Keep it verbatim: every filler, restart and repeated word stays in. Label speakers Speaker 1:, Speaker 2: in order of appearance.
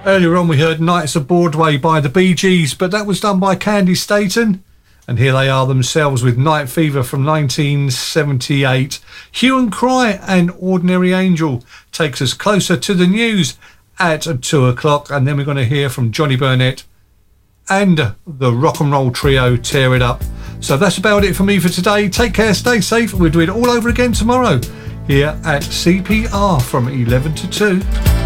Speaker 1: Earlier on we heard Nights of Broadway by the Bee Gees, but that was done by Candy Staton. And here they are themselves with Night Fever from nineteen seventy-eight. Hue and Cry and Ordinary Angel takes us closer to the news at two o'clock. And then we're going to hear from Johnny Burnett and the Rock and Roll Trio, Tear It Up. So that's about it for me for today. Take care, stay safe. We'll do it all over again tomorrow here at C P R from eleven to two.